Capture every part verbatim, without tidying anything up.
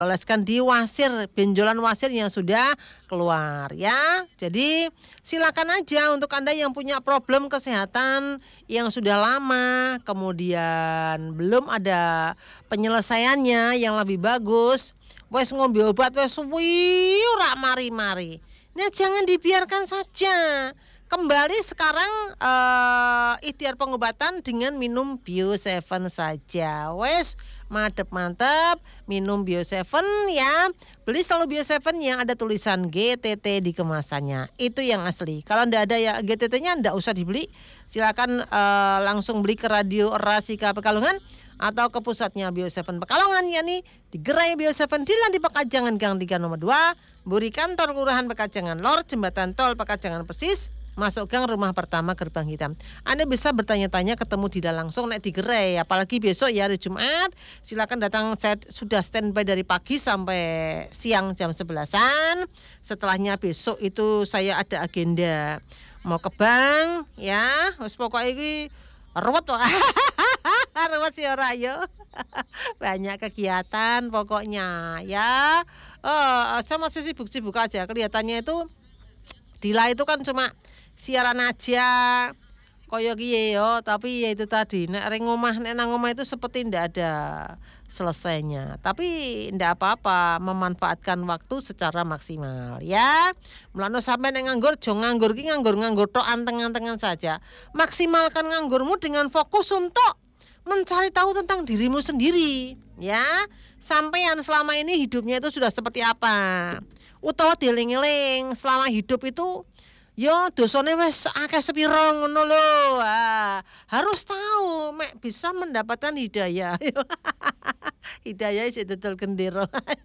oleskan di wasir, benjolan wasir yang sudah keluar ya. Jadi silakan aja untuk Anda yang punya problem kesehatan yang sudah lama, kemudian belum ada penyelesaiannya yang lebih bagus, wes ngombe obat wes suwi ora mari-mari. Nah, jangan dibiarkan saja. Kembali sekarang uh, ikhtiar pengobatan dengan minum Bio tujuh saja. Wes mantep-mantep minum Bio tujuh ya. Beli selalu Bio tujuh yang ada tulisan G T T di kemasannya. Itu yang asli. Kalau ndak ada ya G T T-nya ndak usah dibeli. Silakan uh, langsung beli ke Radio Rasika Pekalongan atau ke pusatnya Bio tujuh Pekalongan, yakni di Gerai Bio tujuh di Landi Pekajangan Gang tiga nomor dua, Buri Kantor Kelurahan Pekajangan Lor, Jembatan Tol Pekajangan Persis, masuk gang rumah pertama gerbang hitam. Anda bisa bertanya-tanya, ketemu tidak langsung naik di Gerai, apalagi besok ya hari Jumat. Silakan datang, saya sudah standby dari pagi sampai siang jam sebelasan. Setelahnya besok itu saya ada agenda mau ke bank ya. Wes pokoknya iki ruwet kok. Ruwet sih ora yo. Banyak kegiatan pokoknya ya. Oh, saya masih sibuk-sibuk aja. Kelihatannya itu Dila itu kan cuma siaran aja koyo kiye yo, tapi ya itu tadi nek ring omah nek nang omah itu seperti ndak ada selesainya. Tapi ndak apa-apa, memanfaatkan waktu secara maksimal ya. Mulane sampean nek nganggur jo nganggur ki nganggur-nganggur tok anteng-antengan saja. Maksimalkan nganggurmu dengan fokus untuk mencari tahu tentang dirimu sendiri ya. Sampean selama ini hidupnya itu sudah seperti apa? Utawa dieling-eling selama hidup itu yo dosane wis akeh sepiro ngono lho. Ah, harus tahu mek bisa mendapatkan hidayah. Hidayah sing dodol gendera.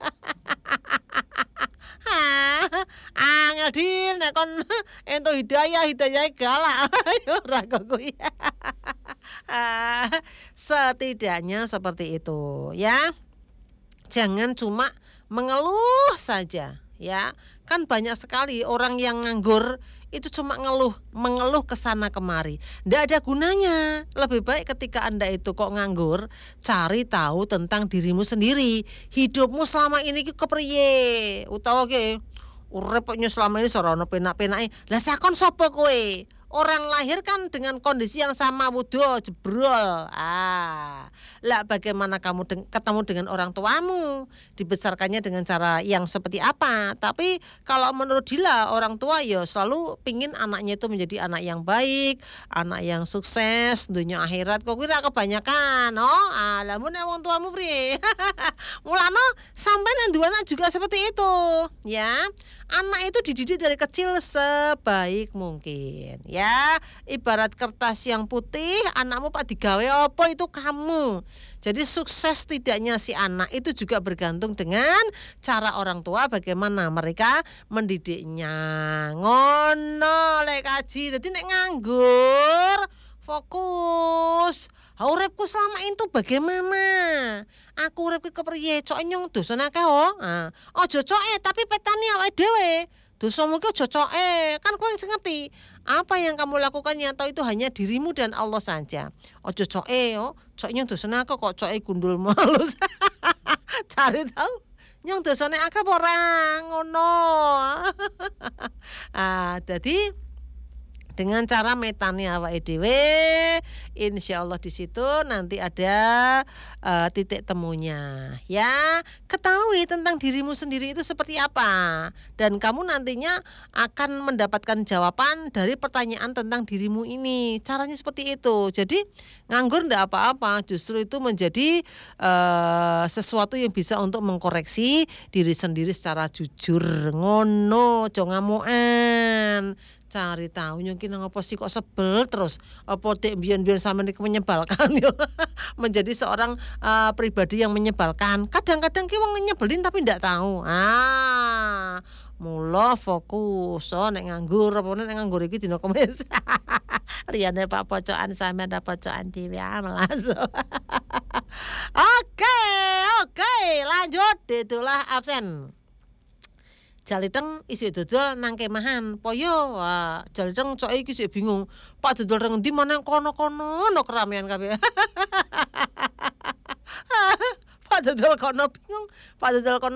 Angel din nek kon entuk hidayah, hidayah galak. Yo ora kok kuwi. Setidaknya seperti itu ya. Jangan cuma mengeluh saja ya. Kan banyak sekali orang yang nganggur itu cuma ngeluh, mengeluh kesana kemari. Ndak ada gunanya. Lebih baik ketika Anda itu kok nganggur, cari tahu tentang dirimu sendiri. Hidupmu selama ini ki kepriye? Utawa ke urip selama ini sorono penak-penake. Lah sakon sapa kowe? Orang lahir kan dengan kondisi yang sama wudo jebrol. Ah, lah bagaimana kamu deng- ketemu dengan orang tuamu? Dibesarkannya dengan cara yang seperti apa? Tapi kalau menurut Dila, orang tua ya selalu pingin anaknya itu menjadi anak yang baik, anak yang sukses dunia akhirat. Kok kira kebanyakan? Oh, ah, lamun wong tuamu priye? Mulane sampean dua anak juga seperti itu, ya. Anak itu dididik dari kecil sebaik mungkin ya. Ibarat kertas yang putih, anakmu pak digawe apa itu kamu. Jadi sukses tidaknya si anak itu juga bergantung dengan cara orang tua bagaimana mereka mendidiknya. Ngono lek kaji. Jadi nek nganggur fokus. Ha uripku selama itu bagaimana? Aku urip ki kepriye? Cok nyong dosane akeh oh. Ah, aja coke tapi petani awake dhewe. Dosamu ki aja coke. Kan kowe sing ngerti apa yang kamu lakukan yang tahu itu hanya dirimu dan Allah saja. Aja coke oh. Cok nyong dosane akeh kok coke gundul malus. Cari tahu nyong dosane akeh apa ora ngono. Ah, jadi dengan cara metani awake dhewe, insyaallah di situ nanti ada uh, titik temunya ya. Ketahui tentang dirimu sendiri itu seperti apa, dan kamu nantinya akan mendapatkan jawaban dari pertanyaan tentang dirimu ini. Caranya seperti itu. Jadi nganggur ndak apa-apa, justru itu menjadi uh, sesuatu yang bisa untuk mengkoreksi diri sendiri secara jujur. Ngono, aja ngamukan. Cari tahu nyungkin apa sih kok sebel terus, apa dek biyen-biyen sampeyan iki menyebalkan yo. Menjadi seorang uh, pribadi yang menyebalkan. Kadang-kadang ki wong nyebelin tapi ndak tahu. Ah, mula fokus so nek nganggur apa nek nganggur iki dina Kamis. Liyane Pak Pocokan sampean ada pocokan dhewe melas. Oke, oke, lanjut ditulah absen. Jaliteng isi dodol nang kemahan poyo. Wah, jaliteng cok iki sik bingung. Pak dodol nang ndi manang kono-kono no keramaian kabeh. Pak Dodol kono bingung. Pak Dodol kono